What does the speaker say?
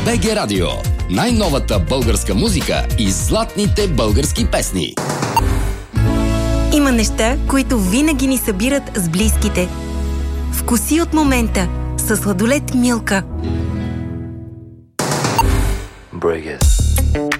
БГ Радио. Най-новата българска музика и златните български песни. Има неща, които винаги ни събират с близките. Вкуси от момента със сладолед Милка. Break it.